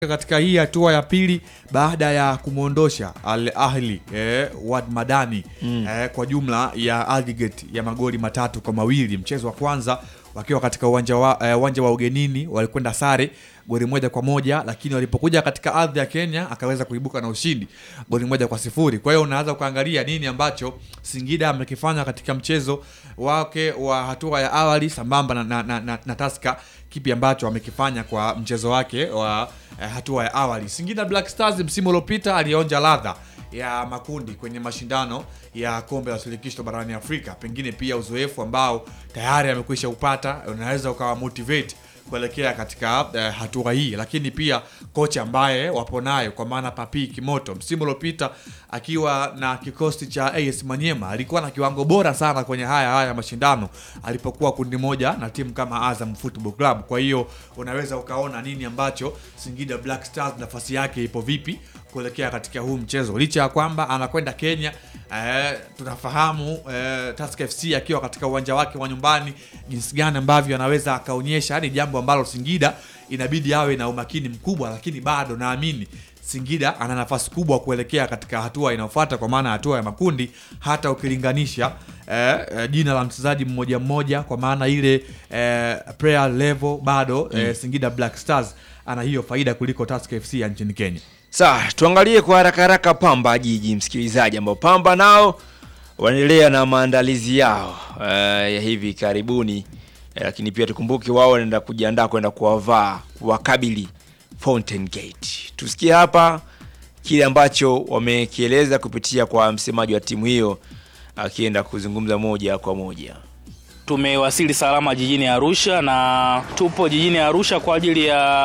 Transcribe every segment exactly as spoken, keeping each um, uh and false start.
katika hii hatua ya pili baada ya kumuondosha Al Ahli eh, Wad Madani mm. eh, kwa jumla ya aggregate ya magoli matatu kwa mawili. Mchezo wa kwanza wakiwa katika uwanja wa eh, uwanja wa ugenini walikwenda sare goli moja kwa moja, lakini walipokuja katika ardhi ya Kenya akaweza kuibuka na ushindi goli moja kwa sifuri. Kwa hiyo unaanza kuangalia nini ambacho Singida amekifanya katika mchezo wake wa hatua ya awali sambamba na, na, na, na, na Tusker, kipi ambacho amekifanya kwa mchezo wake wa eh, hatua ya awali. Singida Black Stars msimu uliopita alionja ladha ya makundi kwenye mashindano ya kombe la shirikisho barani Afrika. Pengine pia uzoefu ambao tayari amekwisha upata unaweza ukawa motivate kuelekea katika uh, hatua hii, lakini pia kocha ambaye wapo nayo kwa maana Papi Kimoto msimu uliopita akiwa na kikosi cha A S Manyema alikuwa na kiwango bora sana kwenye haya haya mashindano alipokuwa kundi moja na timu kama Azam Football Club. Kwa hiyo unaweza ukaona nini ambacho Singida Black Stars nafasi yake ipo vipi kuelekea katika huu mchezo, licha ya kwamba anakwenda Kenya. Eh, tunafahamu eh, Tusker F C akiwa katika uwanja wake wa nyumbani jinsi gani ambavyo anaweza akaonyesha, ni jambo ambalo Singida inabidi awe na umakini mkubwa, lakini bado naamini Singida ana nafasi kubwa kuelekea katika hatua inayofuata kwa maana hatua ya makundi, hata ukilinganisha eh, eh, jina la mchezaji mmoja mmoja kwa maana ile eh, player level bado mm. eh, Singida Black Stars ana hiyo faida kuliko Tusker F C ya nchini Kenya. Sawa, tuangalie kwa haraka haraka Pamba Jiji msikilizaji, ambao Pamba nao wanaendelea na maandalizi yao uh, ya hivi karibuni, uh, lakini pia tukumbuke wao wanaenda kujiandaa kwenda kuwavaa wakabili Fountain Gate. Tusikie hapa kile ambacho wamekieleza kupitia kwa msemaji wa timu hiyo akienda kuzungumza moja kwa moja. Tumewasili salama jijini Arusha na tupo jijini Arusha kwa ajili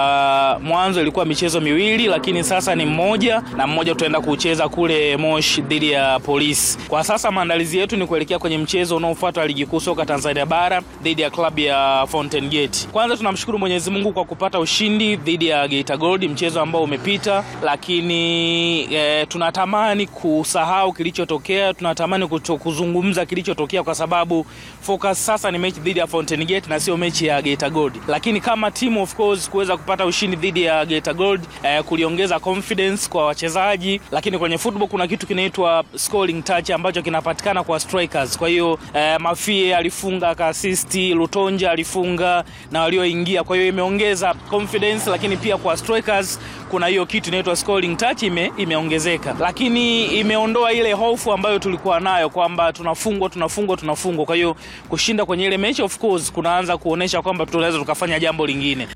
ya mwanzo ilikuwa michezo miwili, lakini sasa ni mmoja na mmoja tutaenda kucheza kule Moshi dhidi ya Polisi. Kwa sasa maandalizi yetu ni kuelekea kwenye mchezo unaofuata wa ligi kuu soka Tanzania bara dhidi ya klabu ya Fountain Gate. Kwanza tunamshukuru Mwenyezi Mungu kwa kupata ushindi dhidi ya Geita Gold, mchezo ambao umepita, lakini e, tunatamani kusahau kilichotokea, tunatamani kuzungumza kilichotokea kwa sababu focus sasa ni mechi dhidi ya Fountain Gate na sio mechi ya Geita Gold. Lakini kama team of course kuweza kupata ushindi dhidi ya Geita Gold eh, kuliongeza confidence kwa wachezaji, lakini kwenye football kuna kitu kinaitwa scoring touch ambacho kinapatikana kwa strikers. Kwa hiyo eh, Mafie alifunga, ka assist, Lutonja alifunga na walioingia. Kwa hiyo imeongeza confidence, lakini pia kwa strikers kuna hiyo kitu inaitwa scoring touch ime, imeongezeka. Lakini imeondoa ile hofu ambayo tulikuwa nayo kwamba tunafungwa tunafungwa tunafungwa. Kwa hiyo kushinda kwenye ile mechi of course kunaanza kuonesha kwamba tunaweza tukafanya jambo lingine.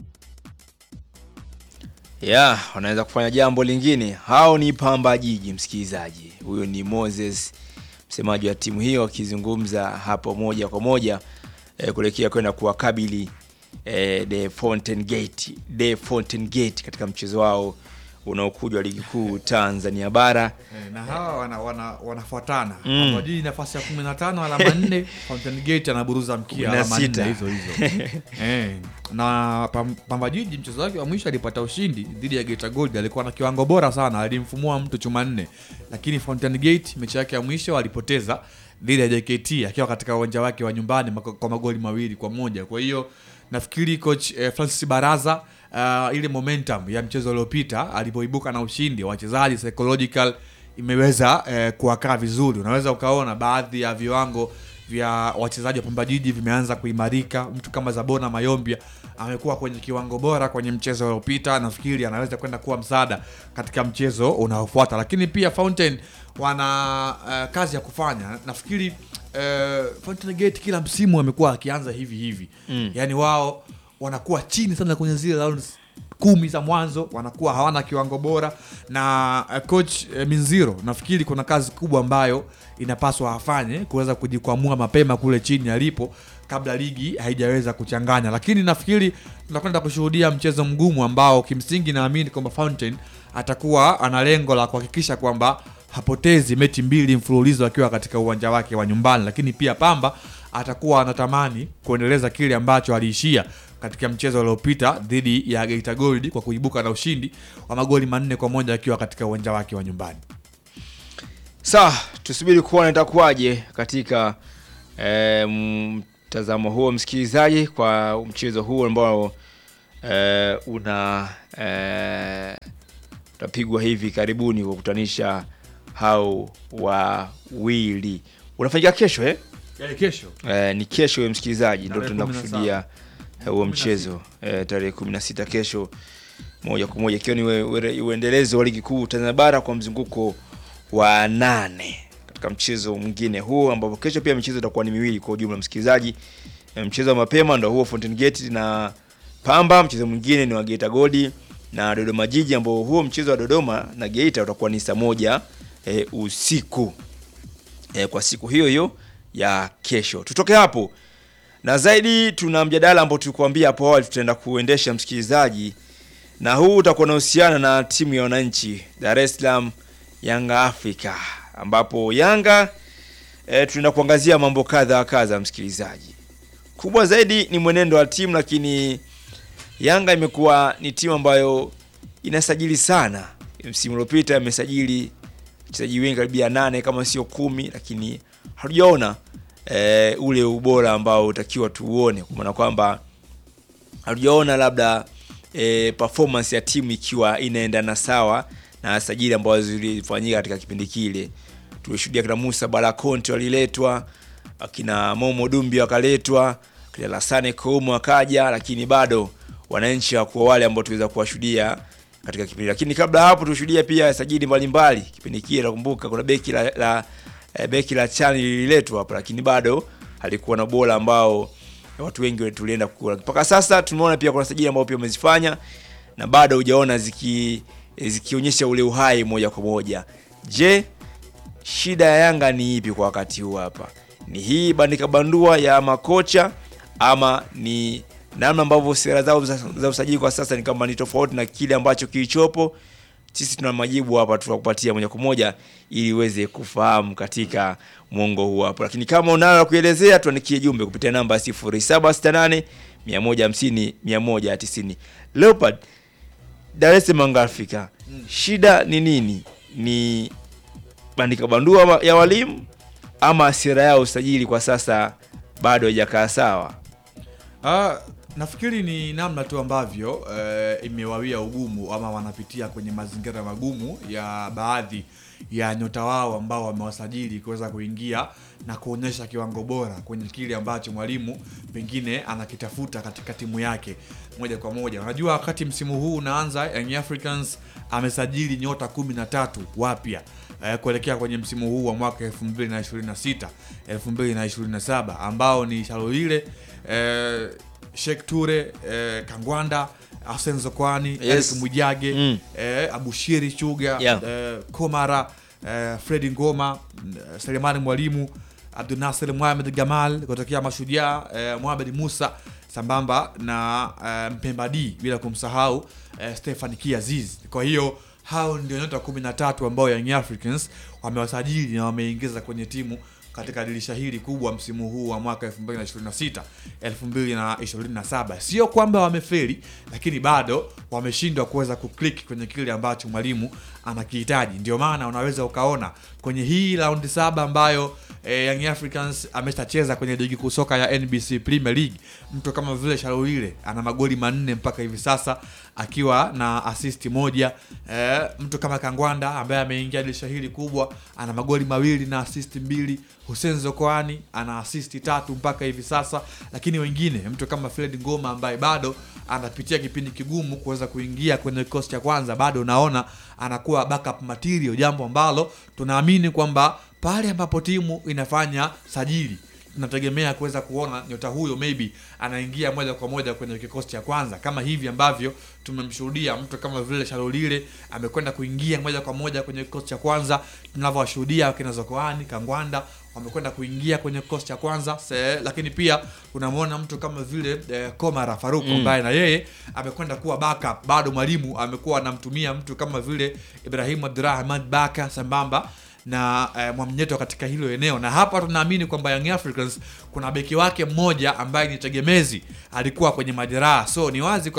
Yeah, wanaweza kufanya jambo lingine. Hao ni Pamba Jiji msikilizaji. Huyo ni Moses, msemaji wa timu hiyo, akizungumza hapo moja kwa moja eh, kuelekea kwenda kuwakabili eh, The Fountain Gate, The Fountain Gate katika mchezo wao unaokuja wa ligi kuu Tanzania bara. E, na hawa wana, wana, wanafuatana. Mm. Pamba Jiji nafasi ya kumi na tano alama nne, Fountain Gate anaburuza mkia alama nne hizo hizo. Eh, na Pamba Jiji mchezo wake wa mwisho alipata ushindi dhidi ya Geita Gold, alikuwa na kiwango bora sana, alimfumua mtu chuma nne. Lakini Fountain Gate mechi yake ya mwisho alipoteza dhidi ya J K T akiwa katika uwanja wake wa nyumbani kwa magoli mawili kwa moja. Kwa hiyo nafikiri coach eh, Francis Baraza uh, ile momentum ya mchezo uliopita alipoibuka na ushindi, wachezaji psychological imeweza eh, kuwakaa vizuri. Unaweza ukaona baadhi ya viwango vya wachezaji wa Pamba Jiji vimeanza kuimarika. Mtu kama Zabona Mayombia amekuwa kwenye kiwango bora kwenye mchezo uliopita, nafikiri anaweza kwenda kuwa msaada katika mchezo unaofuata. Lakini pia Fountain wana uh, kazi ya kufanya. Nafikiri uh, Fountain Gate kila msimu wamekuwa akianza hivi hivi. Mm. Yaani wao wanakuwa chini sana kwenye zile rounds kumi za mwanzo, wanakuwa hawana kiwango bora na uh, coach uh, Minziro nafikiri kuna kazi kubwa ambayo inapaswa afanye kuweza kujikwamua mapema kule chini alipo kabla ligi haijaweza kuchanganya. Lakini nafikiri tunakwenda kushuhudia mchezo mgumu ambao kimsingi naamini kwamba Fountain atakuwa ana lengo la kuhakikisha kwamba hapotezi mechi mbili mfululizo akiwa katika uwanja wake wa nyumbani. Lakini pia Pamba atakuwa anatamani kuendeleza kile ambacho aliishia katika mchezo uliopita dhidi ya Geita Gold kwa kuibuka na ushindi wa magoli manne kwa moja akiwa katika uwanja wake wa nyumbani. Sawa, tusubiri kuona itakuwaje katika eh, mtazamo huo msikilizaji kwa mchezo huo ambao eh, una eh, utapigwa hivi karibuni kwa kukutanisha hao wawili. Unafanyika kesho eh? Yeah, kesho. Eh, ni kesho msikilizaji ndio Tarehe tunaenda kumi na kushuhudia huo mchezo eh, tarehe kumi na sita kesho moja kwa moja ikiwa ni uendelezo wa ligi kuu Tanzania bara kwa mzunguko wa nane katika mchezo mwingine huo ambapo kesho pia michezo itakuwa ni miwili kwa ujumla msikilizaji. E, mchezo wa mapema ndio huo Fountain Gate na Pamba, mchezo mwingine ni wa Geita Gold na Dodoma Jiji ambao huo mchezo wa Dodoma na Geita utakuwa ni saa moja e, usiku e, kwa siku hiyo hiyo ya kesho. Tutoke hapo na zaidi tuna mjadala ambao tulikuambia hapo awali tutaenda kuendesha msikilizaji, na huu utakuwa unahusiana na timu ya wananchi Dar es Salaam Yanga Africa ambapo Yanga e, tunaenda kuangazia mambo kadha wa kadha msikilizaji. Kubwa zaidi ni mwenendo wa timu, lakini Yanga imekuwa ni timu ambayo inasajili sana. Msimu uliopita imesajili wachezaji wengi karibia nane kama sio kumi, lakini hatujaona e, ule ubora ambao utakiwa tuuone, kwa maana kwamba hatujaona labda e, performance ya timu ikiwa inaendana sawa na sajili ambazo zilifanyika katika kipindi kile. Tulishuhudia kina Musa Balakonte waliletwa, akina Momo Dumbi wakaletwa, kina Lasane Koumu akaja, lakini bado wananchi hawakuwa wale ambao tuweza kuwashuhudia katika kipindi. Lakini kabla hapo tulishuhudia pia sajili mbalimbali kipindi kile. Nakumbuka kuna beki la, la e, beki la Chani lililetwa hapa, lakini bado halikuwa na bora ambao watu wengi tulienda kukula. Mpaka sasa tumeona pia kuna sajili ambao pia wamezifanya na bado hujaona ziki zikionyesha ule uhai moja kwa moja. Je, shida ya Yanga ni ipi kwa wakati huu hapa? Ni hii bandika bandua ya makocha ama ni namna ambavyo sera zao za, za usajili kwa sasa ni kama ni tofauti na kile ambacho kilichopo? Sisi tuna majibu hapa tutakupatia moja kwa moja ili uweze kufahamu katika mwongo huu hapa. Lakini kama unalo la kuelezea tuandikie jumbe kupitia namba sifuri saba sita nane mia moja hamsini mia moja tisini. Leopard, Dar es Salaam Africa, shida ni nini? Ni bandika bandua ya walimu ama sera yao usajili kwa sasa bado haijakaa sawa? Ah, nafikiri ni namna tu ambavyo e, imewawia ugumu ama wanapitia kwenye mazingira magumu ya baadhi ya nyota wao ambao wamewasajili kuweza kuingia na kuonyesha kiwango bora kwenye kile ambacho mwalimu pengine anakitafuta katika timu yake moja kwa moja. Unajua wakati msimu huu unaanza Young Africans amesajili nyota kumi na tatu wapya eh, kuelekea kwenye msimu huu wa mwaka elfu mbili na ishirini na sita elfu mbili na ishirini na saba ambao ni Shalolile, eh, Sheikh Ture, eh, Kangwanda, Asenzo Kwani, Yes. Eric Mwijage, mm. eh, Abushiri Chuga, Yeah. eh, Komara, eh, Fredi Ngoma, eh, Selemani Mwalimu, Abdul Nasser Mohamed Gamal kutokea Mashujaa, eh, Mohamed Musa sambamba na eh, Mpembadi, bila kumsahau eh, Stefan Kiaziz. Kwa hiyo hao ndio nyota kumi na tatu ambao Young Africans wamewasajili na wameingiza kwenye timu katika dirisha hili kubwa msimu huu wa mwaka elfu mbili na ishirini na sita elfu mbili na ishirini na saba. Sio kwamba wamefeli, lakini bado wameshindwa kuweza kuklik kwenye kile ambacho mwalimu anakihitaji. Ndio maana unaweza ukaona kwenye hii round saba ambayo eh, Young Africans ameshacheza kwenye ligi kuu soka ya N B C Premier League, mtu kama vile Shalowile ana magoli manne mpaka hivi sasa akiwa na assist moja. Eh, mtu kama Kangwanda ambaye ameingia dirisha hili kubwa ana magoli mawili na assist mbili. Hussein Zokoani ana assist tatu mpaka hivi sasa, lakini wengine mtu kama Fred Ngoma ambaye bado anapitia kipindi kigumu kuweza kuingia kwenye kikosi cha kwanza, bado unaona anakuwa backup material, jambo ambalo tunaamini kwamba pale ambapo timu inafanya sajili tunategemea kuweza kuona nyota huyo maybe anaingia moja kwa moja kwenye kikosi cha kwanza, kama hivi ambavyo tumemshuhudia mtu kama vile Shalolile amekwenda kuingia moja kwa moja kwenye kikosi cha kwanza, tunavyowashuhudia kina Zokoani, Kangwanda wamekwenda kuingia kwenye kikosi cha kwanza. Se, lakini pia tunamwona mtu kama vile eh, Komara Faruk ambaye mm. na yeye amekwenda kuwa backup. Bado mwalimu amekuwa anamtumia mtu kama vile Ibrahim Abdurrahman Baka sambamba na eh, Mwamnyeto katika hilo eneo, na hapa tunaamini kwamba Young Africans kuna beki wake mmoja ambaye ni tegemezi alikuwa kwenye majeraha, so ni wazi kwamba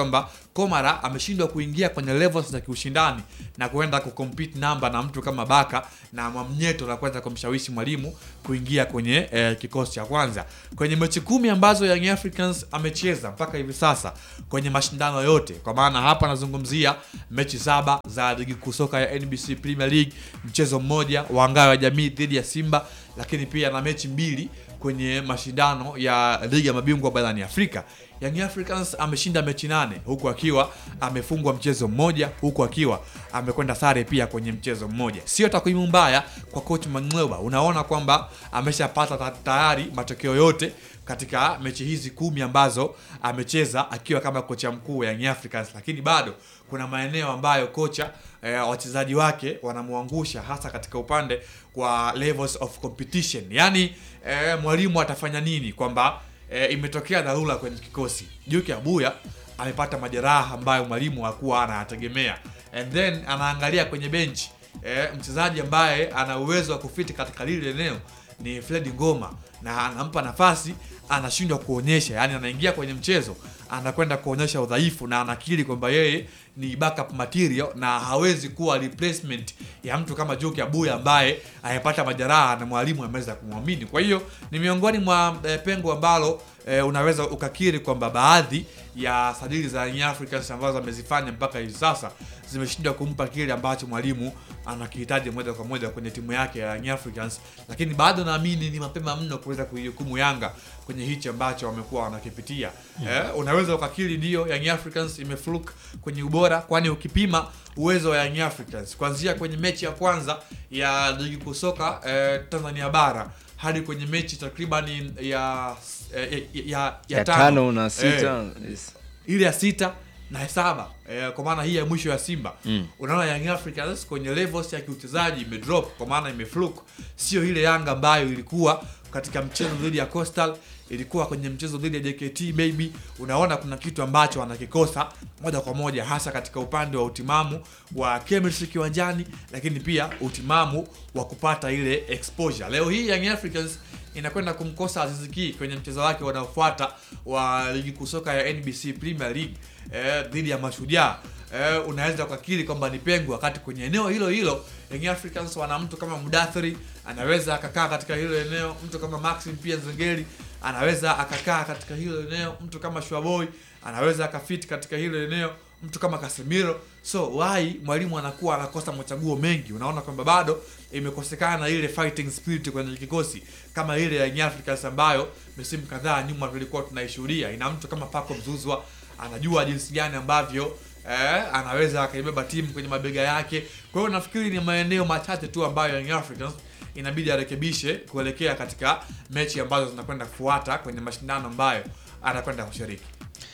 Komara ameshindwa kuingia kwenye levels za kiushindani na kuenda kucompete namba na mtu kama Baka na Mwamnyeto na kuweza kumshawishi mwalimu kuingia kwenye eh, kikosi cha kwanza. Kwenye mechi kumi ambazo Young Africans amecheza mpaka hivi sasa kwenye mashindano yote, kwa maana hapa nazungumzia mechi saba za ligi kuu soka ya N B C Premier League, mchezo mmoja wa Ngao ya Jamii dhidi ya Simba, lakini pia na mechi mbili kwenye mashindano ya ligi ya mabingwa barani Afrika. Young Africans ameshinda mechi nane huku akiwa amefungwa mchezo mmoja, huku akiwa amekwenda sare pia kwenye mchezo mmoja. Sio takwimu mbaya kwa coach Mang'oba. Unaona kwamba ameshapata tayari matokeo yote katika mechi hizi kumi ambazo amecheza akiwa kama kocha mkuu wa Young Africans, lakini bado kuna maeneo ambayo kocha eh, wachezaji wake wanamwangusha, hasa katika upande wa levels of competition. Yaani eh, mwalimu atafanya nini kwamba E, imetokea dharura kwenye kikosi. Juke Abuya amepata majeraha ambayo mwalimu hakuwa anayategemea. And then anaangalia kwenye bench e, mchezaji ambaye ana uwezo wa kufiti katika lile eneo ni Fred Ngoma, na anampa nafasi anashindwa kuonyesha. Yaani anaingia kwenye mchezo anakwenda kuonyesha udhaifu na anakiri kwamba yeye ni backup material na hawezi kuwa replacement ya mtu kama Juke Abuya ambaye ayapata majeraha na mwalimu ameweza kumwamini. Kwa hiyo ni miongoni mwa e, pengo ambalo e, unaweza ukakiri kwamba baadhi ya sadili za Young Africans ambazo amezifanya mpaka hivi sasa zimeshindwa kumpa kile ambacho mwalimu anakihitaji moja kwa moja kwenye timu yake ya Young Africans, lakini bado naamini ni mapema mno kuweza kuihukumu Yanga kwenye hichi ambacho wamekuwa wanakipitia. Yeah. Eh, unaweza ukakiri ndio Young Africans imefluke kwenye ubora, kwani ukipima uwezo wa Young Africans kuanzia kwenye mechi ya kwanza ya ligi kuu soka eh, Tanzania bara hadi kwenye mechi takriban ya ya, ya, ya, ya tano, tano na sita eh, yes. ile ya sita na saba eh, kwa maana hii ya mwisho ya Simba mm. Unaona Young Africans kwenye levels ya kiuchezaji imedrop, kwa maana imefluke. Sio ile Yanga ambayo ilikuwa katika mchezo dhidi ya Coastal, ilikuwa kwenye mchezo dhidi ya J K T baby. Unaona kuna kitu ambacho wanakikosa moja kwa moja, hasa katika upande wa utimamu wa chemistry kiwanjani, lakini pia utimamu wa kupata ile exposure. Leo hii Young Africans inakwenda kumkosa Aziz Ki kwenye mchezo wake unaofuata wa ligi kuu soka ya N B C Premier League eh, dhidi ya Mashujaa. Eh, unaweza kukiri kwamba ni pengo, wakati kwenye eneo hilo hilo Young Africans wana mtu kama Mudathiri anaweza akakaa katika hilo eneo, mtu kama Maxim pia Nzengeli anaweza akakaa katika hilo eneo, mtu kama Shwaboy anaweza akafiti katika hilo eneo, mtu kama Casemiro. So why mwalimu anakuwa anakosa machaguo mengi? Unaona kwamba bado imekosekana ile fighting spirit kwenye kikosi kama ile ya Young Africans ambayo msimu kadhaa nyuma tulikuwa tunaishuhudia. Ina mtu kama Paco Mzuzwa, anajua jinsi gani ambavyo eh, anaweza akaibeba timu kwenye mabega yake. Kwa hiyo nafikiri ni maeneo machache tu ambayo Young Africans inabidi arekebishe kuelekea katika mechi ambazo zinakwenda kufuata kwenye mashindano ambayo anakwenda kushiriki.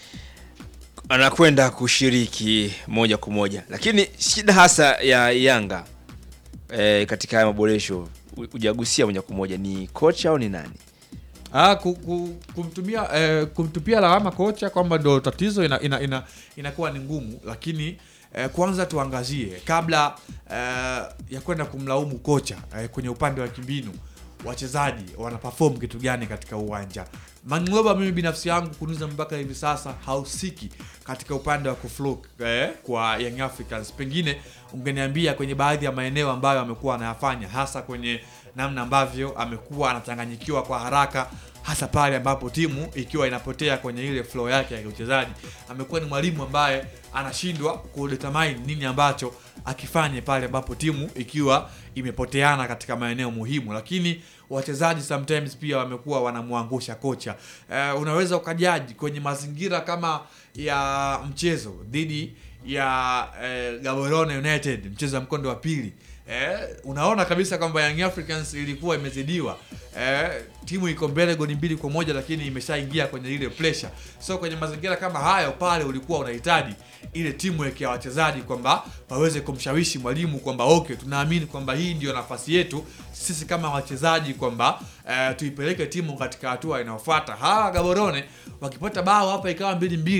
Anakwenda kushiriki moja kwa moja. Lakini shida hasa ya Yanga e, katika haya maboresho hujagusia moja kwa moja, ni kocha au ni nani? Ah, kumtumia eh, kumtupia lawama kocha kwamba ndio tatizo ina, ina, ina, inakuwa ni ngumu, lakini eh, kwanza tuangazie kabla eh, ya kwenda kumlaumu kocha eh, kwenye upande wa kimbinu wachezaji wana perform kitu gani katika uwanja. Mang'oba mimi binafsi yangu kuniza mpaka hivi sasa hausiki katika upande wa kufluke eh, kwa Young Africans. Pengine ungeniambia kwenye baadhi ya maeneo ambayo amekuwa anayafanya, hasa kwenye namna ambavyo amekuwa anachanganyikiwa kwa haraka, hasa pale ambapo timu ikiwa inapotea kwenye ile flow yake ya uchezaji. Amekuwa ni mwalimu ambaye anashindwa kudetermine nini ambacho akifanye pale ambapo timu ikiwa imepoteana katika maeneo muhimu, lakini wachezaji sometimes pia wamekuwa wanamwangusha kocha. Uh, unaweza ukajaji kwenye mazingira kama ya mchezo dhidi ya uh, Gaborone United, mchezo wa mkondo wa pili. Eh, unaona kabisa kwamba Young Africans ilikuwa imezidiwa. Eh, timu iko mbele goli mbili kwa moja, lakini imeshaingia kwenye ile pressure. So kwenye mazingira kama hayo pale ulikuwa unahitaji ile timu ya wachezaji kwamba waweze kumshawishi mwalimu kwamba okay, tunaamini kwamba hii ndio nafasi yetu sisi kama wachezaji kwamba eh, tuipeleke timu katika hatua inayofuata. Hawa Gaborone wakipata bao hapa ikawa mbili mbili,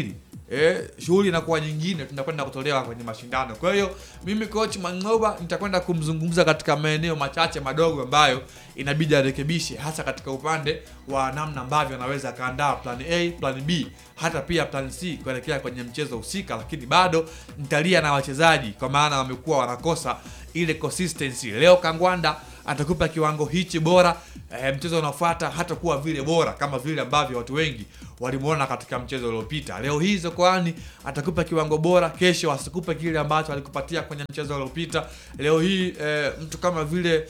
eh, shughuli inakuwa nyingine, tunakwenda kutolewa kwenye mashindano. Kwa hiyo mimi coach Mangoba nitakwenda kumzungumza katika maeneo machache madogo ambayo inabidi arekebishe, hasa katika upande wa namna ambavyo anaweza kaandaa plan A, plan B, hata pia plan C kuelekea kwenye mchezo husika. Lakini bado nitalia na wachezaji kwa maana wamekuwa wanakosa ile consistency. Leo Kangwanda atakupa kiwango hichi bora, e, mchezo unaofuata hata kuwa vile bora kama vile ambavyo watu wengi walimuona katika mchezo uliopita. Leo hii Zokoani atakupa kiwango bora, kesho asikupe kile ambacho alikupatia kwenye mchezo uliopita. Leo hii e, mtu kama vile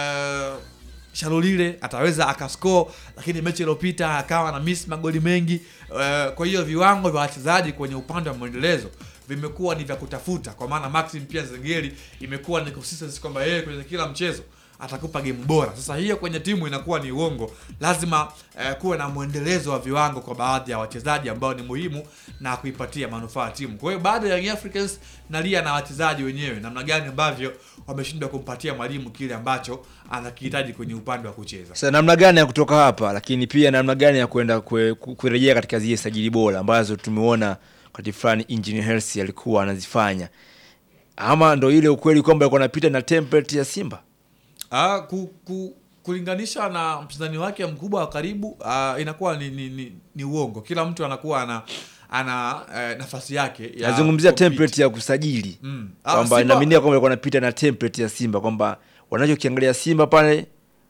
e, Shalulile ataweza akascore, lakini mechi iliyopita akawa na miss magoli mengi. E, kwa hiyo viwango vya wachezaji kwenye upande wa mwendelezo vimekuwa ni vya kutafuta, kwa maana Maxim pia Zengeli imekuwa ni consistency kwamba yeye kwenye kila mchezo atakupa game bora. Sasa hiyo kwenye timu inakuwa ni uongo. Lazima eh, kuwe na mwendelezo wa viwango kwa baadhi ya wachezaji ambao ni muhimu na kuipatia manufaa timu. Kwa hiyo baada ya Young Africans nalia na wachezaji wenyewe, namna gani ambavyo wameshindwa kumpatia mwalimu kile ambacho anakihitaji kwenye upande wa kucheza. Sasa namna gani ya kutoka hapa, lakini pia namna gani ya kwenda kurejea katika zile sajili bora ambazo tumeona wakati fulani Engineer Hersi alikuwa anazifanya, ama ndo ile ukweli kwamba alikuwa anapita na template ya Simba? Ah, ku, ku, kulinganisha na mpinzani wake mkubwa wa karibu, ah, inakuwa ni, ni, ni, ni uongo. Kila mtu anakuwa ana ana eh, nafasi yake ya nazungumzia template ya kusajili. Mm. Kwamba Ah, naamini kwamba alikuwa anapita na template ya Simba, kwamba wanachokiangalia Simba pale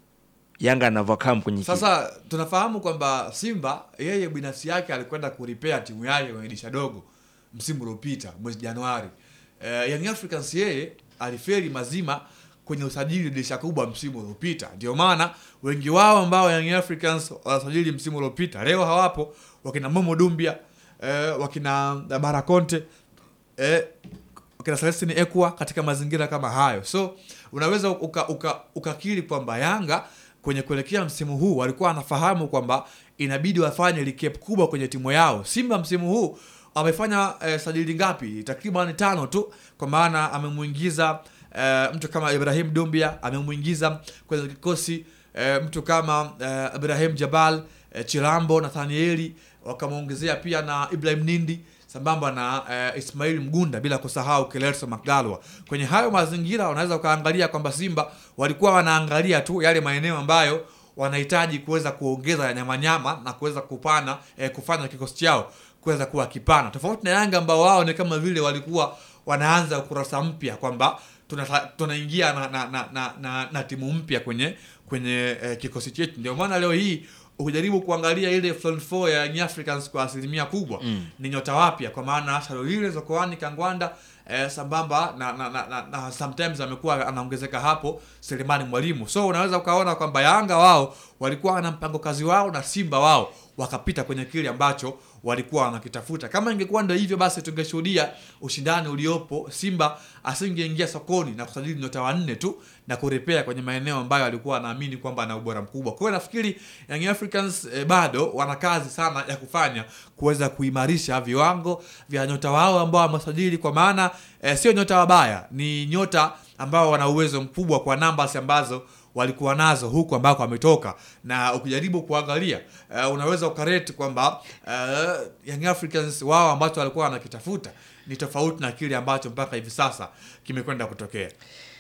Yanga anavakam kwenye kitu. Sasa tunafahamu kwamba Simba yeye binafsi yake alikwenda kuripea timu yake kwenye dirisha dogo msimu uliopita mwezi Januari. Eh, Young Africans yeye aliferi mazima kwenye usajili dirisha kubwa msimu uliopita. Ndio maana wengi wao ambao Young Africans wasajili msimu uliopita leo hawapo, wakina Momo Dumbia, eh, wakina Barakonte, eh, wakina Celestine Ekwa katika mazingira kama hayo. So unaweza ukakiri uka, uka kwamba Yanga kwenye kuelekea msimu huu walikuwa wanafahamu kwamba inabidi wafanye recap kubwa kwenye timu yao. Simba msimu huu amefanya eh, sajili ngapi? Takriban tano tu, kwa maana amemuingiza eh, mtu kama Ibrahim Dumbia, amemuingiza kwenye kikosi eh, mtu kama eh, Ibrahim Jabal, eh, Chilambo, Nathanieli, wakamuongezea pia na Ibrahim Nindi sambamba na uh, Ismail Mgunda, bila kusahau Kelso Magalwa. Kwenye hayo mazingira unaweza ukaangalia kwamba Simba walikuwa wanaangalia tu yale maeneo ambayo wanahitaji kuweza kuongeza ya nyama nyama na kuweza kupana eh, kufanya kikosi chao kuweza kuwa kipana, tofauti na Yanga ambao wao ni kama vile walikuwa wanaanza ukurasa mpya kwamba tunaingia tuna na, na, na, na, na timu mpya kwenye kwenye eh, kikosi chetu. Ndio maana leo hii ukijaribu kuangalia ile front four ya Young Africans kwa asilimia kubwa mm. ni nyota wapya, kwa maana Shalolile, Zokoani, Kangwanda eh, sambamba na, na, na, na, na sometimes amekuwa anaongezeka hapo Selemani Mwalimu. So unaweza ukaona kwamba Yanga wao walikuwa na mpango kazi wao na Simba wao wakapita kwenye kile ambacho walikuwa wanakitafuta. Kama ingekuwa ndio hivyo, basi tungeshuhudia ushindani uliopo. Simba asingeingia sokoni na kusajili nyota wanne tu na kurepea kwenye maeneo ambayo alikuwa anaamini kwamba ana ubora mkubwa. Kwa hiyo nafikiri Young Africans eh, bado wana kazi sana ya kufanya kuweza kuimarisha viwango vya nyota wao ambao wamesajili, kwa maana eh, sio nyota wabaya, ni nyota ambao wana uwezo mkubwa kwa numbers ambazo walikuwa nazo huku ambako wametoka. Na ukijaribu kuangalia uh, unaweza ukarate kwamba uh, Young Africans wao ambacho walikuwa wanakitafuta ni tofauti na kile ambacho mpaka hivi sasa kimekwenda kutokea.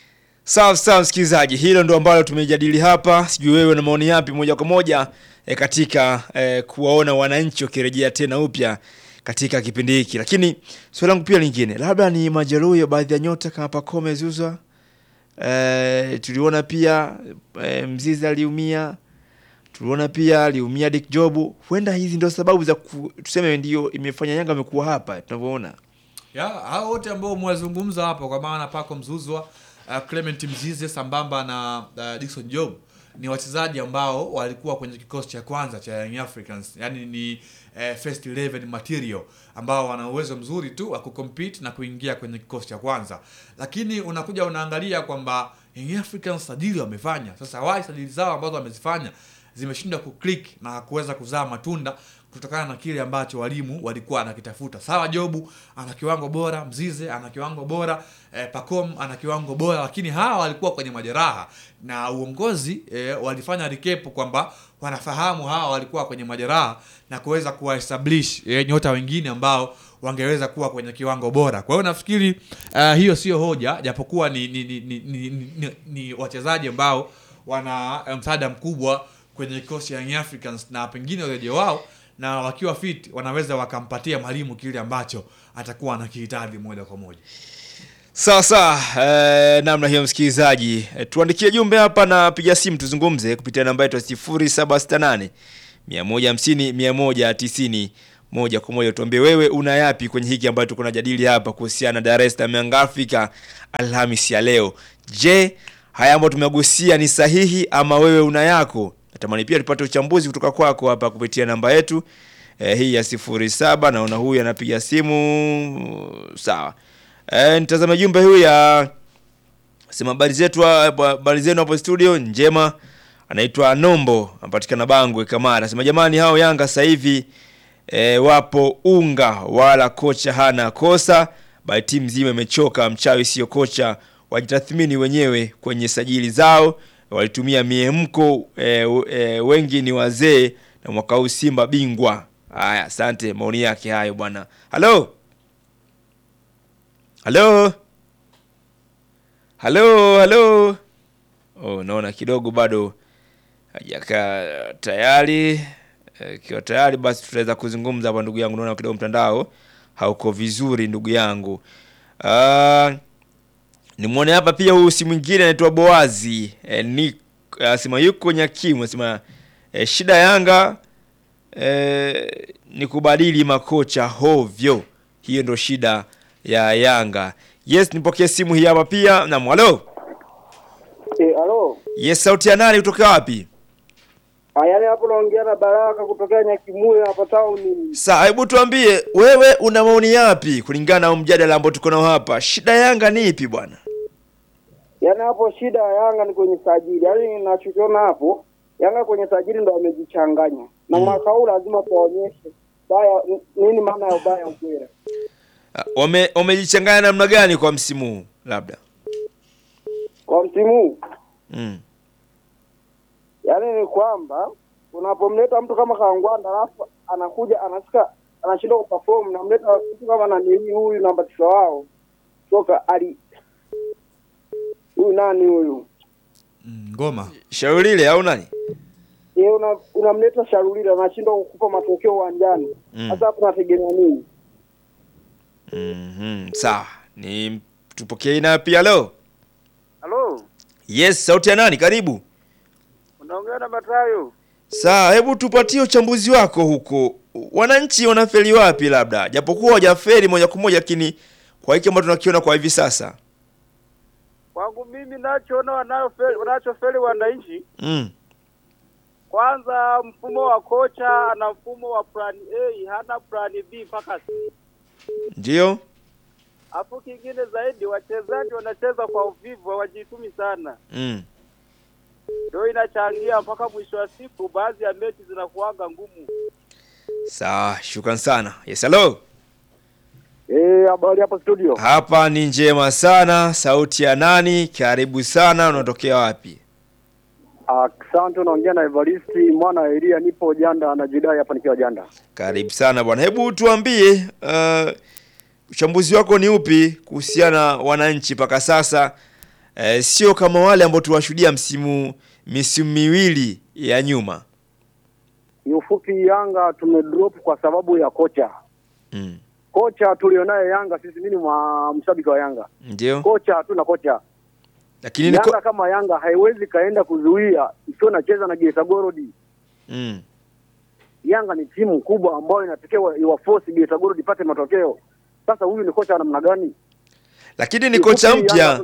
Sawa sawa msikilizaji, hilo ndo ambalo tumejadili hapa. Sijui wewe na maoni yapi moja kwa moja e, katika e, kuwaona wananchi wakirejea tena upya katika kipindi hiki. Lakini swali langu pia lingine, labda ni majeruhi baadhi ya nyota kama Pacome Zouzoua. Eh, tuliona pia eh, Mzizi aliumia, tuliona pia aliumia Dick Jobu. Huenda hizi ndio sababu za ku, tuseme ndio imefanya Yanga amekuwa hapa tunavyoona. Ya, hao wote ambao mwazungumza hapo, kwa maana Pacome Zouzoua, uh, Clement Mzizi sambamba na uh, Dickson Job ni wachezaji ambao walikuwa kwenye kikosi cha kwanza cha Young Africans. Yaani ni eh, first eleven material ambao wana uwezo mzuri tu wa kucompete na kuingia kwenye kikosi cha kwanza. Lakini unakuja unaangalia kwamba Young Africans sajili wamefanya. Sasa why sajili zao ambazo wamezifanya zimeshindwa kuclick na kuweza kuzaa matunda kutokana na kile ambacho walimu walikuwa anakitafuta. Sawa, Jobu ana kiwango bora, Mzize ana kiwango bora, eh, Pacome ana kiwango bora, lakini hawa walikuwa kwenye majeraha na uongozi eh, walifanya recap kwamba wanafahamu hawa walikuwa kwenye majeraha na kuweza kuwaestablish eh, nyota wengine ambao wangeweza kuwa kwenye kiwango bora. Kwa hiyo nafikiri uh, hiyo sio hoja, japokuwa ni ni, ni, ni, ni, ni, ni wachezaji ambao wana msaada mkubwa kwenye kikosi ya Young Africans, na pengine urejeo wao na wakiwa fit wanaweza wakampatia mwalimu kile ambacho atakuwa anakihitaji moja kwa moja. Sawa sawa, eh, namna hiyo msikilizaji. Eh, tuandikie jumbe hapa na piga simu tuzungumze kupitia namba yetu sifuri saba sita nane mia moja hamsini mia moja tisini moja kwa moja. Tuambie wewe una yapi kwenye hiki ambacho tuko tunajadili hapa kuhusiana na Dar es Salaam Young Africa Alhamisi ya leo. Je, haya ambayo tumegusia ni sahihi ama wewe una yako? Natamani pia tupate uchambuzi kutoka kwako hapa kupitia namba yetu eh, hii ya sifuri saba. Naona huyu anapiga simu. Sawa. Eh, nitazame jumbe huyu ya sema habari zetu, habari zenu hapo studio njema. Anaitwa Nombo, anapatikana Bangwe Kamara. Anasema jamani, hao Yanga sasa hivi e, wapo unga wala kocha hana kosa, bali timu nzima imechoka. Mchawi sio kocha, wajitathmini wenyewe kwenye sajili zao. Walitumia miemko e, e, wengi ni wazee, na mwaka huu Simba bingwa. Haya, asante, maoni yake hayo bwana. Hello. Hello. Hello, hello. Oh, naona kidogo bado hajaka tayari. Kiwa tayari basi tutaweza kuzungumza hapa ndugu yangu. Naona kidogo mtandao hauko vizuri ndugu yangu. Ah, nimuone hapa pia huyu si mwingine anaitwa Boazi. E, ni asema yuko Nyakimu, asema e, shida Yanga e, ni kubadili makocha hovyo. Hiyo ndo shida ya Yanga. Yes, nipokee simu hii hapa pia. Naam, hello. Eh, hello. Yes, sauti ya nani kutoka wapi? Ayani hapo naongea na Baraka kutoka Nyakimuye hapa town. Sasa hebu tuambie wewe una maoni yapi kulingana na mjadala ambao tuko nao hapa? Shida Yanga ni ipi bwana? Yaani hapo shida ya Yanga ni kwenye sajili. Yaani ninachokiona hapo, Yanga kwenye sajili ndo wamejichanganya. Na mm. mwaka huu lazima tuonyeshe baya nini maana ya ubaya ukweli. Wame wamejichanganya namna gani kwa msimu huu labda? Kwa msimu huu? Mm. Yaani ni kwamba unapomleta mtu kama Kangwanda alafu anakuja anasika anashindwa kuperform, na mleta mtu kama nani huyu namba tisa wao. Toka ali huyu nani huyu? Mm, Ngoma. Shaulile au nani? Yeye una unamleta Shaulile anashindwa kukupa matokeo uwanjani. Sasa mm. hapo tunategemea nini? Mhm, sawa. Ni tupokee na pia leo. Hello. Yes, sauti ya nani? Karibu. Unaongea na Matayo. Sawa, hebu tupatie uchambuzi wako huko. Wananchi wanafeli wapi labda? Japokuwa hawajafeli moja kwa moja, lakini kwa hiki ambacho tunakiona kwa hivi sasa. Kwangu mimi nachoona wanayofeli wanachofeli wananchi. Mm. Kwanza mfumo wa kocha na mfumo wa plan A, hana plan B mpaka C. Ndio. Hapo kingine zaidi wachezaji wanacheza kwa uvivu, hawajitumi sana. Mm. Ndio inachangia mpaka mwisho wa siku baadhi ya mechi zinakuanga ngumu. Sawa, shukran sana. Yes, hello. Eh, habari hapa studio. Hapa ni njema sana. Sauti ya nani? Karibu sana. Unatokea wapi? Asante, unaongea na Evaristi mwana Elia, nipo Janda na Jidai hapa nikiwa Janda. Karibu sana bwana. Hebu tuambie uh, uchambuzi wako ni upi kuhusiana wananchi paka sasa? Uh, sio kama wale ambao tuwashuhudia msimu misimu miwili ya nyuma. Ni ufupi, Yanga tumedrop kwa sababu ya kocha. Mm. Kocha tulionaye Yanga sisi, mimi ni mshabiki wa Yanga. Ndio. Kocha hatuna kocha. Lakini Yanga niko... kama Yanga haiwezi kaenda kuzuia sio nacheza na Geita Gold. Mm. Yanga ni timu kubwa ambayo inatakiwa iwaforce Geita Gold ipate matokeo. Sasa huyu ni kocha namna gani? Lakini ni kocha mpya.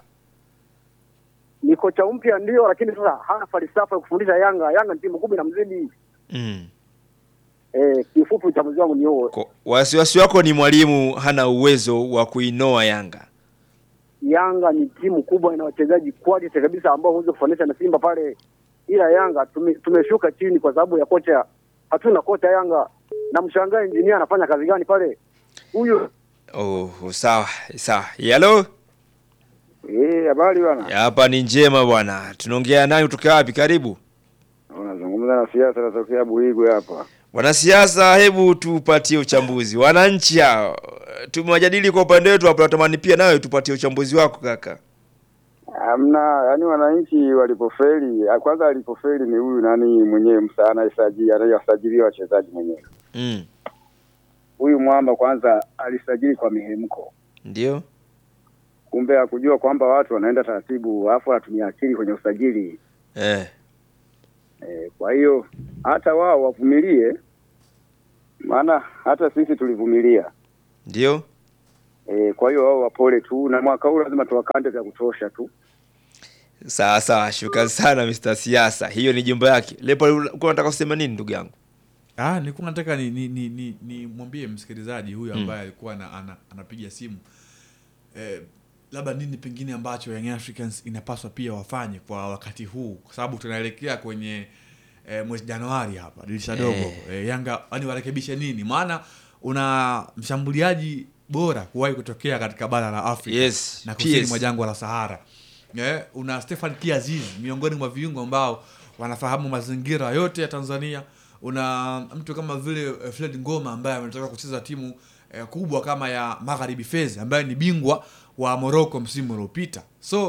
Ni kocha mpya ndio, lakini sasa hana falsafa ya kufundisha Yanga. Yanga ni timu kubwa na mzidi. Mm. Eh, kifupi uchambuzi wangu ni huo. Wasiwasi wako ni mwalimu hana uwezo wa kuinoa Yanga. Yanga ni timu kubwa ina wachezaji quality kabisa ambao huwezi kufanisha na Simba pale. Ila Yanga tume, tumeshuka chini kwa sababu ya kocha. Hatuna kocha Yanga. Na mshangaa engineer anafanya kazi gani pale? Huyo. Oh, sawa, sawa. Hello. Eh, habari bwana. Hapa ni njema bwana. Tunaongea naye kutoka wapi? Karibu. Unazungumza na siasa natokea Buigwe hapa. Wanasiasa, hebu tupatie uchambuzi. Wananchi hao tumewajadili kwa upande wetu hapo, natamani pia nawe tupatie uchambuzi wako kaka. Hamna, yani wananchi walipofeli, kwanza alipofeli ni huyu nani mwenyewe msana isajili, anayesajili wachezaji mwenyewe. Mm. Huyu mwamba kwanza alisajili kwa mihemko. Ndio. Kumbe hakujua kwamba watu wanaenda taratibu, afu atumia akili kwenye usajili. Eh. Eh, kwa hiyo hata wao wavumilie, maana hata sisi tulivumilia. Ndio. Eh, kwa hiyo wao wapole tu, na mwaka huu lazima tuwakande vya kutosha tu. Sawa sawa, shukrani sana mister Siasa. Hiyo ni jumba yake. Lepo uko unataka kusema nini ndugu yangu? Ah, nilikuwa nataka ni ni ni, ni, ni mwambie msikilizaji huyu ambaye mm. alikuwa ana, ana, anapiga simu. Eh, labda nini pengine ambacho Young Africans inapaswa pia wafanye kwa wakati huu, kwa sababu tunaelekea kwenye eh, mwezi Januari hapa, dirisha dogo. Eh, eh, Yanga yani warekebishe nini? Maana una mshambuliaji bora kuwahi kutokea katika bara la Afrika yes, na kusini mwa jangwa la Sahara. Yeah, una Stefan Kiaziz miongoni mwa viungo ambao wanafahamu mazingira yote ya Tanzania. Una mtu kama vile uh, Fred Ngoma ambaye ametoka kucheza timu uh, kubwa kama ya Magharibi Fez ambaye ni bingwa wa Morocco msimu uliopita. So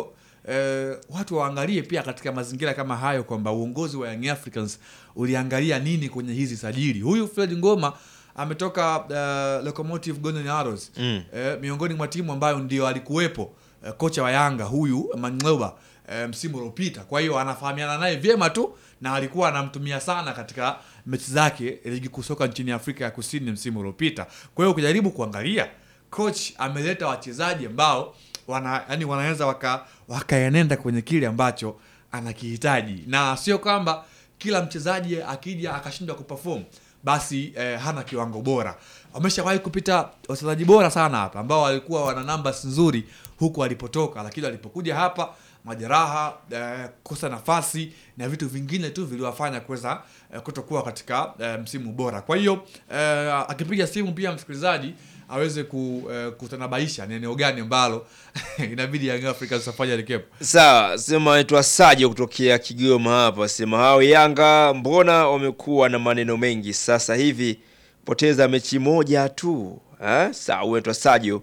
uh, watu waangalie pia katika mazingira kama hayo kwamba uongozi wa Young Africans uliangalia nini kwenye hizi sajili. Huyu Fred Ngoma ametoka uh, Locomotive Golden Arrows mm. uh, miongoni mwa timu ambayo ndio alikuwepo uh, kocha wa Yanga huyu Mangleba uh, msimu uliopita. Kwa hiyo anafahamiana naye vyema tu na alikuwa anamtumia sana katika mechi zake ligi kusoka nchini Afrika ya Kusini msimu uliopita. Kwa hiyo ukijaribu kuangalia coach ameleta wachezaji ambao wana yani wanaweza waka wakaenenda kwenye kile ambacho anakihitaji, na sio kwamba kila mchezaji akija akashindwa kuperform basi eh, hana kiwango bora. Wameshawahi kupita wachezaji bora sana hapa ambao walikuwa wana numbers nzuri huku walipotoka, lakini walipokuja hapa majeraha, eh, kosa nafasi na vitu vingine tu viliwafanya kuweza eh, kutokuwa katika eh, msimu bora. Kwa hiyo eh, akipiga simu pia msikilizaji aweze ku, eh, kutanabaisha ni eneo gani ambalo inabidi Young Africans afanye recap. Sawa, sema aitwa Sajo kutokea Kigoma hapa. Sema hao Yanga mbona wamekuwa na maneno mengi sasa hivi, poteza mechi moja tu. Eh? Sawa, aitwa Sajo.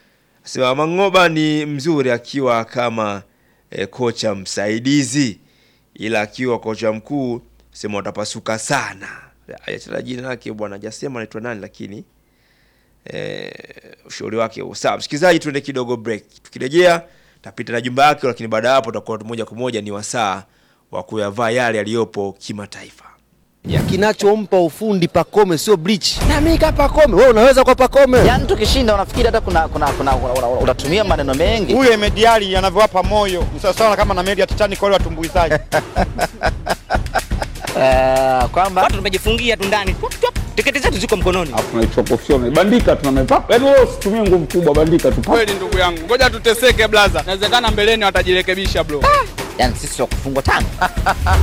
Sema Mangoba ni mzuri akiwa kama e, kocha msaidizi, ila akiwa kocha mkuu sema utapasuka sana. Acha jina lake bwana, hajasema anaitwa nani, lakini eh ushauri wake. Sawa msikilizaji, tuende kidogo break. Tukirejea tapita na jumba yake, lakini baada hapo tutakuwa moja kwa moja ni wasaa wa kuyavaa yale yaliyopo kimataifa. Ya kinachompa ufundi Pacome sio bleach. Na mimi kama Pacome, wewe unaweza kwa Pacome. Yaani tukishinda unafikiri hata kuna kuna kuna unatumia maneno mengi. Huyo Mediali anavyowapa moyo, ni sawa kama na media Titanic wale watumbuizaji. Eh, kwamba watu tumejifungia tu ndani. Tiketi zetu ziko mkononi. Hapo tunaichopofia bandika tunamepapa. Yaani wewe usitumie nguvu kubwa, bandika tu. Kweli ndugu yangu. Ngoja tuteseke blaza. Inawezekana mbeleni watajirekebisha bro. Yaani sisi wa kufungwa tano.